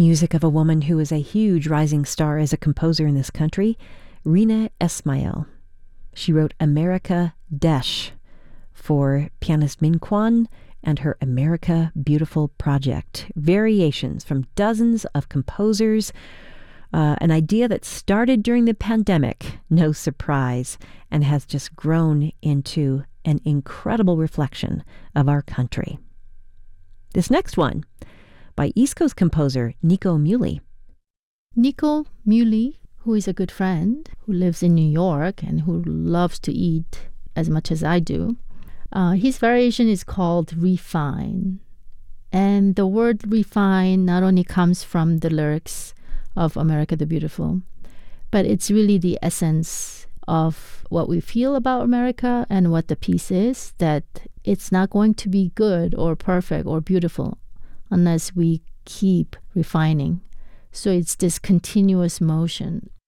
Music of a woman who is a huge rising star as a composer in this country, Rina Esmail. She wrote America Desh for pianist Min Kwan and her America Beautiful project. Variations from dozens of composers, an idea that started during the pandemic, no surprise, and has just grown into an incredible reflection of our country. This next one, by East Coast composer Nico Muhly. Nico Muhly, who is a good friend, who lives in New York and who loves to eat as much as I do, his variation is called Refine. And the word refine not only comes from the lyrics of America the Beautiful, but it's really the essence of what we feel about America and what the piece is, that it's not going to be good or perfect or beautiful unless we keep refining. So it's this continuous motion